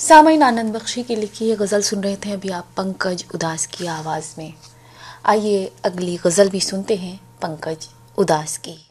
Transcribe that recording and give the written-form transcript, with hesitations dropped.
सामईन आनंद बख्शी की लिखी ये गज़ल सुन रहे थे अभी आप पंकज उदास की आवाज़ में। आइए अगली गज़ल भी सुनते हैं पंकज उदास की।